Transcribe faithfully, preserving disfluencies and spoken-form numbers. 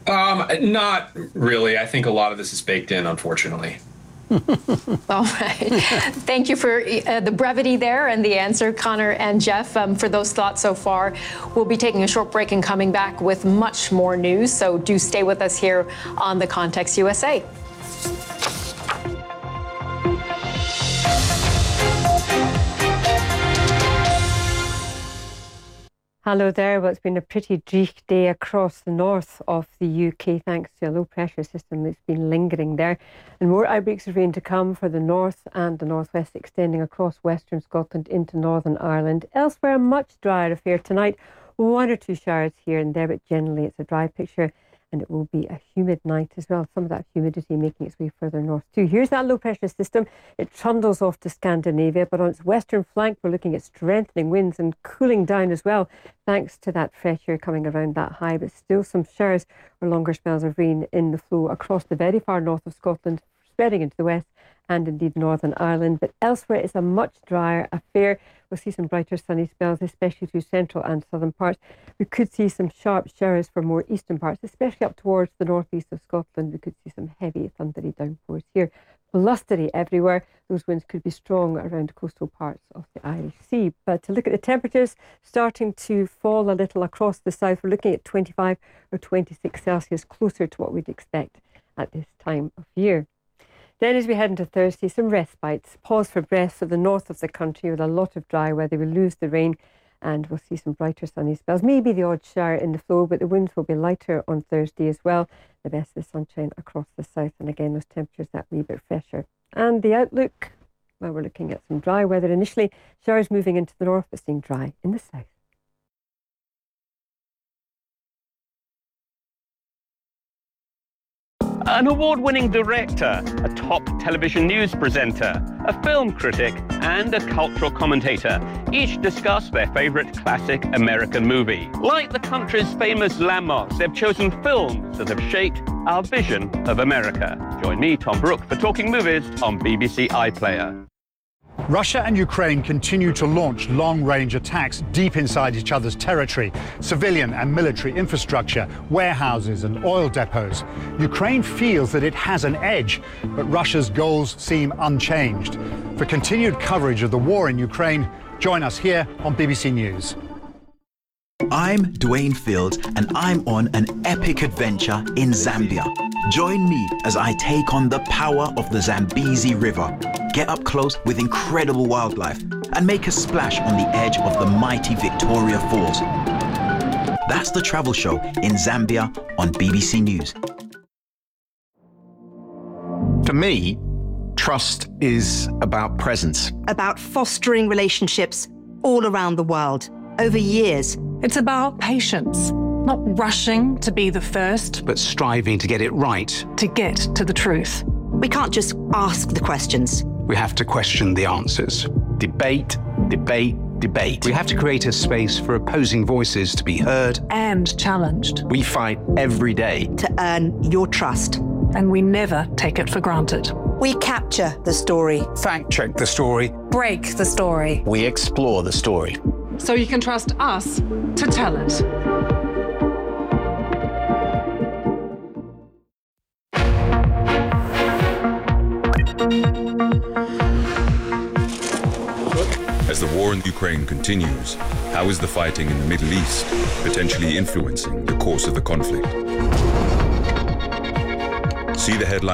Um, not really. I think a lot of this is baked in, unfortunately. All right. Thank you for uh, the brevity there and the answer, Connor and Jeff, um, for those thoughts so far. We'll be taking a short break and coming back with much more news, so do stay with us here on The Context U S A. Hello there. Well, it's been a pretty dreich day across the north of the U K thanks to a low pressure system that's been lingering there. And more outbreaks of rain to come for the north and the northwest, extending across western Scotland into Northern Ireland. Elsewhere, a much drier affair tonight. One or two showers here and there, but generally it's a dry picture. And it will be a humid night as well. Some of that humidity making its way further north too. Here's that low pressure system. It trundles off to Scandinavia, but on its western flank, we're looking at strengthening winds and cooling down as well, thanks to that fresh air coming around that high. But still some showers or longer spells of rain in the flow across the very far north of Scotland, spreading into the west and indeed Northern Ireland. But elsewhere, it's a much drier affair. We'll see some brighter sunny spells, especially through central and southern parts. We could see some sharp showers for more eastern parts, especially up towards the northeast of Scotland. We could see some heavy thundery downpours here. Blustery everywhere. Those winds could be strong around coastal parts of the Irish Sea. But to look at the temperatures, starting to fall a little across the south, we're looking at twenty-five or twenty-six Celsius, closer to what we'd expect at this time of year. Then as we head into Thursday, some respites. Pause for breath for the north of the country with a lot of dry weather. We'll lose the rain and we'll see some brighter sunny spells. Maybe the odd shower in the flow, but the winds will be lighter on Thursday as well. The best of the sunshine across the south. And again, those temperatures that wee bit fresher. And the outlook, well, we're looking at some dry weather initially. Showers moving into the north, but staying dry in the south. An award-winning director, a top television news presenter, a film critic, and a cultural commentator each discuss their favorite classic American movie. Like the country's famous landmarks, they've chosen films that have shaped our vision of America. Join me, Tom Brooke, for Talking Movies on B B C iPlayer. Russia and Ukraine continue to launch long-range attacks deep inside each other's territory, civilian and military infrastructure, warehouses and oil depots. Ukraine feels that it has an edge, but Russia's goals seem unchanged. For continued coverage of the war in Ukraine, join us here on B B C News. I'm Dwayne Fields, and I'm on an epic adventure in Zambia. Join me as I take on the power of the Zambezi River, get up close with incredible wildlife, and make a splash on the edge of the mighty Victoria Falls. That's the travel show in Zambia on B B C News. For me, trust is about presence. About fostering relationships all around the world, over years. It's about patience, not rushing to be the first, but striving to get it right. To get to the truth. We can't just ask the questions. We have to question the answers. Debate, debate, debate. We have to create a space for opposing voices to be heard and challenged. We fight every day to earn your trust. And we never take it for granted. We capture the story. Fact check the story. Break the story. We explore the story. So you can trust us to tell it. As the war in Ukraine continues, how is the fighting in the Middle East potentially influencing the course of the conflict? See the headline.